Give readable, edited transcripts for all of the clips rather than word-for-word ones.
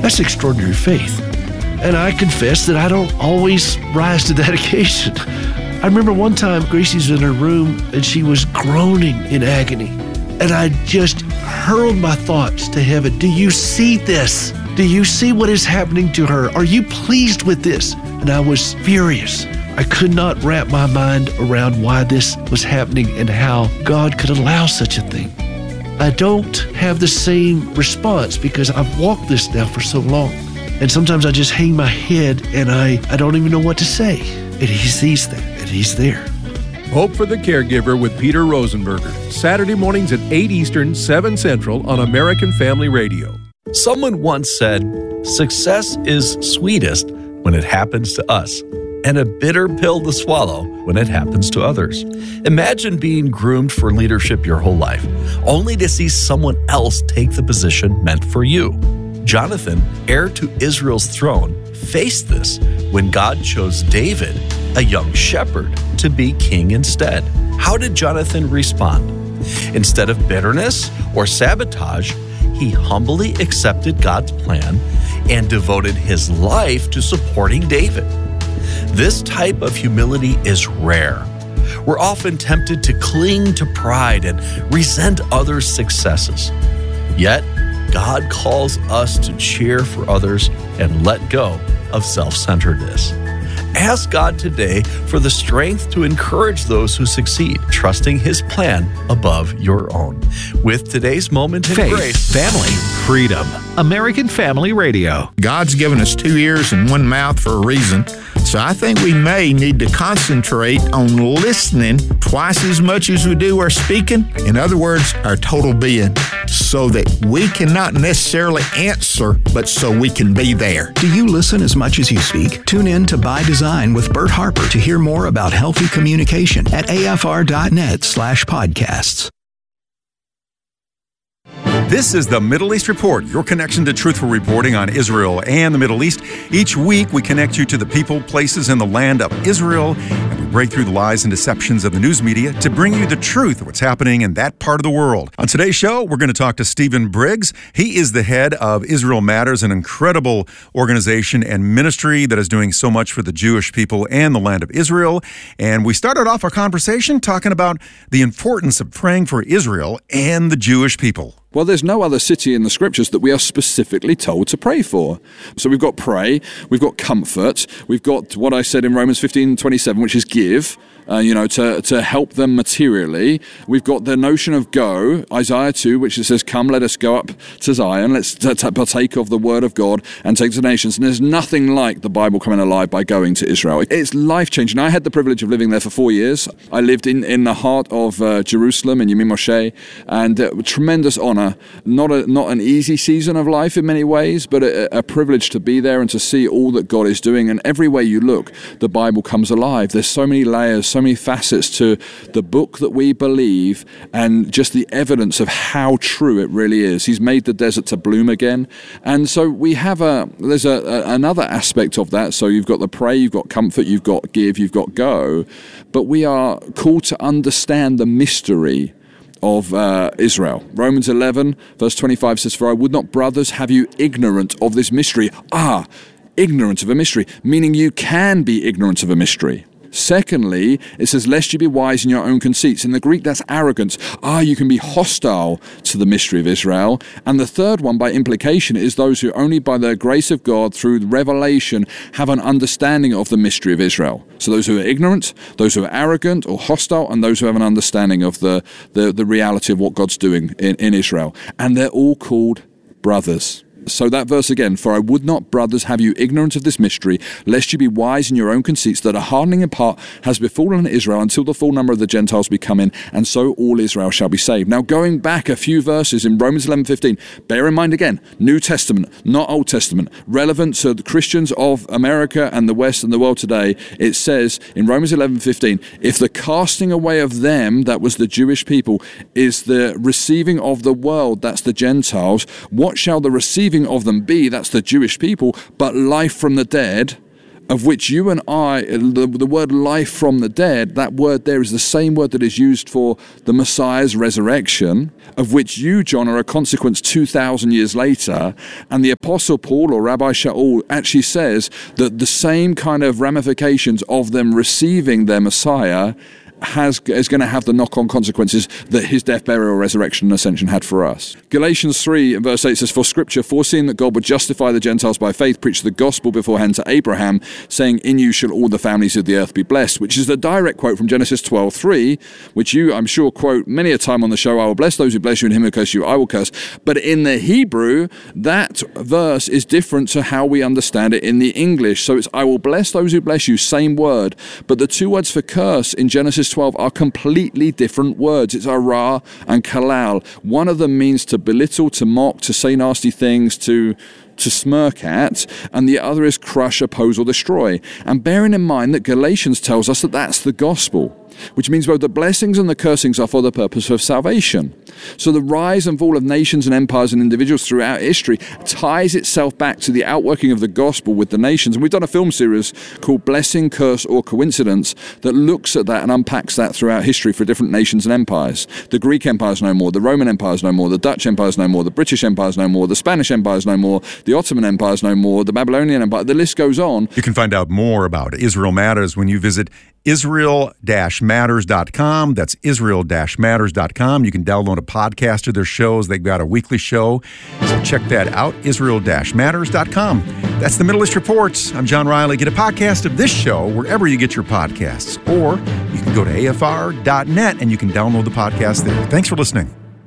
That's extraordinary faith. And I confess that I don't always rise to that occasion. I remember one time Gracie's in her room and she was groaning in agony. And I just hurled my thoughts to heaven. Do you see this? Do you see what is happening to her? Are you pleased with this? And I was furious. I could not wrap my mind around why this was happening and how God could allow such a thing. I don't have the same response because I've walked this now for so long. And sometimes I just hang my head and I don't even know what to say. And he sees that, and he's there. Hope for the Caregiver with Peter Rosenberger. Saturday mornings at 8 Eastern, 7 Central on American Family Radio. Someone once said, "Success is sweetest when it happens to us, and a bitter pill to swallow when it happens to others." Imagine being groomed for leadership your whole life, only to see someone else take the position meant for you. Jonathan, heir to Israel's throne, faced this when God chose David, a young shepherd, to be king instead. How did Jonathan respond? Instead of bitterness or sabotage, he humbly accepted God's plan and devoted his life to supporting David. This type of humility is rare. We're often tempted to cling to pride and resent others' successes. Yet, God calls us to cheer for others and let go of self-centeredness. Ask God today for the strength to encourage those who succeed, trusting His plan above your own. With today's Moment in Faith, Grace, family, freedom. American Family Radio. God's given us 2 ears and 1 mouth for a reason. So I think we may need to concentrate on listening twice as much as we do our speaking. In other words, our total being, so that we cannot necessarily answer, but so we can be there. Do you listen as much as you speak? Tune in to By Design with Bert Harper to hear more about healthy communication at afr.net/podcasts. This is the Middle East Report, your connection to truthful reporting on Israel and the Middle East. Each week, we connect you to the people, places, and the land of Israel, and we break through the lies and deceptions of the news media to bring you the truth of what's happening in that part of the world. On today's show, we're going to talk to Stephen Briggs. He is the head of Israel Matters, an incredible organization and ministry that is doing so much for the Jewish people and the land of Israel. And we started off our conversation talking about the importance of praying for Israel and the Jewish people. Well, there's no other city in the scriptures that we are specifically told to pray for. So we've got pray, we've got comfort, we've got what I said in Romans 15:27, which is give, to help them materially. We've got the notion of go, Isaiah 2, which it says, "Come, let us go up to Zion, let's partake of the word of God and take to the nations." And there's nothing like the Bible coming alive by going to Israel. It's life-changing. I had the privilege of living there for 4 years. I lived in the heart of Jerusalem, in Yemim Moshe, and tremendous honor. Not an easy season of life in many ways, but a privilege to be there and to see all that God is doing. And every way you look, the Bible comes alive. There's so many layers, so many facets to the book that we believe, and just the evidence of how true it really is. He's made the desert to bloom again. And so we have there's another aspect of that. So you've got the pray, you've got comfort, you've got give, you've got go. But we are called to understand the mystery of Israel. Romans 11, verse 25 says, "For I would not, brothers, have you ignorant of this mystery." Ignorant of a mystery, meaning you can be ignorant of a mystery. Secondly, it says, "Lest you be wise in your own conceits." In the Greek, that's arrogance. You can be hostile to the mystery of Israel. And the third one, by implication, is those who only by the grace of God, through revelation, have an understanding of the mystery of Israel. So those who are ignorant, those who are arrogant or hostile, and those who have an understanding of the reality of what God's doing in Israel. And they're all called brothers. So that verse again, "For I would not, brothers, have you ignorant of this mystery, lest you be wise in your own conceits, that a hardening in part has befallen Israel until the full number of the Gentiles be come in, and so all Israel shall be saved." Now going back a few verses in Romans 11:15, bear in mind again, New Testament, not Old Testament, relevant to the Christians of America and the West and the world today. It says in Romans 11:15, "If the casting away of them," that was the Jewish people, "is the receiving of the world," that's the Gentiles, "what shall the receiving of them be," that's the Jewish people, "but life from the dead?" of which you and I, the word life from the dead, that word there is the same word that is used for the Messiah's resurrection, of which you, John, are a consequence 2,000 years later. And the Apostle Paul, or Rabbi Shaul, actually says that the same kind of ramifications of them receiving their Messiah is going to have the knock-on consequences that his death, burial, resurrection, and ascension had for us. Galatians 3 and verse 8 says, "For Scripture, foreseeing that God would justify the Gentiles by faith, preached the gospel beforehand to Abraham, saying, 'In you shall all the families of the earth be blessed,'" which is the direct quote from Genesis 12:3, which you, I'm sure, quote many a time on the show. "I will bless those who bless you, and him who curse you, I will curse." But in the Hebrew, that verse is different to how we understand it in the English. So it's, "I will bless those who bless you," same word. But the two words for curse in Genesis 12 are completely different words. It's arah and kalal. One of them means to belittle, to mock, to say nasty things, to smirk at, and the other is crush, oppose, or destroy. And bearing in mind that Galatians tells us that that's the gospel, which means both the blessings and the cursings are for the purpose of salvation. So the rise and fall of nations and empires and individuals throughout history ties itself back to the outworking of the gospel with the nations. And we've done a film series called Blessing, Curse, or Coincidence that looks at that and unpacks that throughout history for different nations and empires. The Greek Empire is no more, the Roman Empire is no more, the Dutch Empire is no more, the British Empire is no more, the Spanish Empire is no more, the Ottoman Empire is no more, the Babylonian Empire, the list goes on. You can find out more about Israel Matters when you visit Israel-Matters.com. That's Israel-Matters.com. You can download a podcast of their shows. They've got a weekly show. So check that out, Israel-Matters.com. That's the Middle East Reports. I'm John Riley. Get a podcast of this show wherever you get your podcasts. Or you can go to afr.net and you can download the podcast there. Thanks for listening.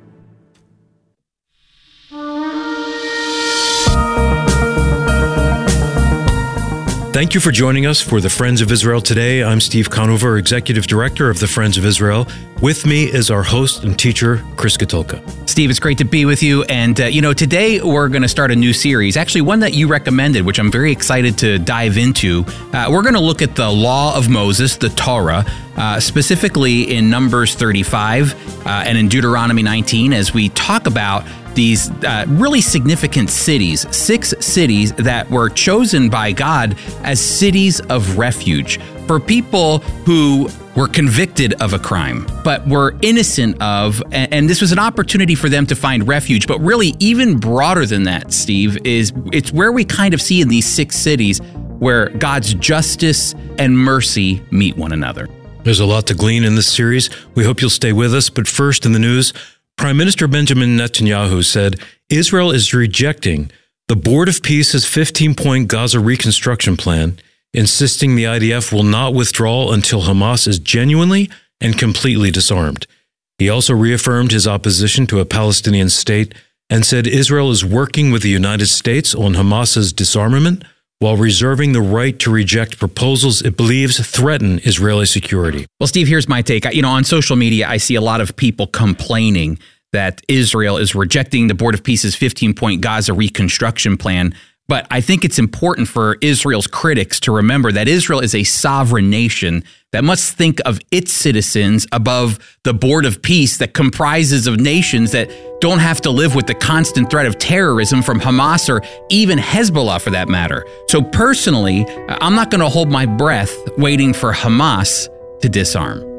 Thank you for joining us for the Friends of Israel today. I'm Steve Conover, Executive Director of the Friends of Israel. With me is our host and teacher, Chris Katulka. Steve, it's great to be with you. And, today we're going to start a new series, actually one that you recommended, which I'm very excited to dive into. We're going to look at the Law of Moses, the Torah, specifically in Numbers 35 and in Deuteronomy 19, as we talk about these really significant cities, 6 cities that were chosen by God as cities of refuge for people who were convicted of a crime, but were innocent of, and this was an opportunity for them to find refuge. But really, even broader than that, Steve, it's where we kind of see in these 6 cities where God's justice and mercy meet one another. There's a lot to glean in this series. We hope you'll stay with us. But first, in the news, Prime Minister Benjamin Netanyahu said Israel is rejecting the Board of Peace's 15-point Gaza reconstruction plan, insisting the IDF will not withdraw until Hamas is genuinely and completely disarmed. He also reaffirmed his opposition to a Palestinian state and said Israel is working with the United States on Hamas's disarmament while reserving the right to reject proposals it believes threaten Israeli security. Well, Steve, here's my take. On social media, I see a lot of people complaining that Israel is rejecting the Board of Peace's 15-point Gaza reconstruction plan. But I think it's important for Israel's critics to remember that Israel is a sovereign nation that must think of its citizens above the Board of Peace that comprises of nations that don't have to live with the constant threat of terrorism from Hamas or even Hezbollah for that matter. So personally, I'm not going to hold my breath waiting for Hamas to disarm.